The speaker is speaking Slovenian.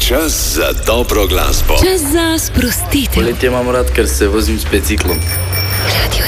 Čas za dobro glasbo. Čas za sprostitev. Poletje imam rad, ker se vozim s biciklom. Radio